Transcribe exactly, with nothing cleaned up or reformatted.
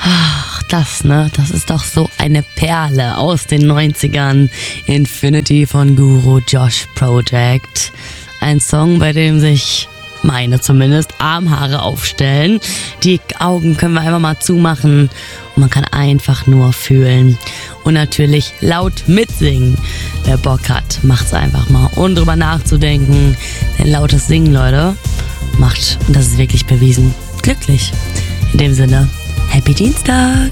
Ach, das, ne? Das ist doch so eine Perle aus den neunzigern. Infinity von Guru Josh Project. Ein Song, bei dem sich meine zumindest Armhaare aufstellen. Die Augen können wir einfach mal zumachen und man kann einfach nur fühlen. Und natürlich laut mitsingen. Wer Bock hat, macht's einfach mal. Und drüber nachzudenken. Denn lautes Singen, Leute, macht, und das ist wirklich bewiesen, glücklich. In dem Sinne, Happy Dienstag!